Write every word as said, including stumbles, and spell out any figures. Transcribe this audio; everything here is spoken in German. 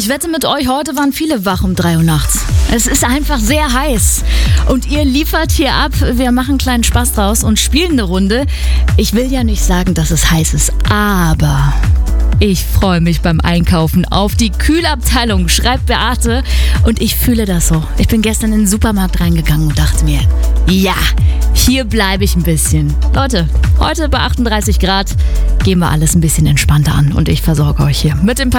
Ich wette mit euch, heute waren viele wach um drei Uhr nachts. Es ist einfach sehr heiß. Und ihr liefert hier ab. Wir machen einen kleinen Spaß draus und spielen eine Runde. Ich will ja nicht sagen, dass es heiß ist, aber ich freue mich beim Einkaufen auf die Kühlabteilung, schreibt Beate. Und ich fühle das so. Ich bin gestern in den Supermarkt reingegangen und dachte mir, ja, hier bleibe ich ein bisschen. Leute, heute bei achtunddreißig Grad gehen wir alles ein bisschen entspannter an. Und ich versorge euch hier mit dem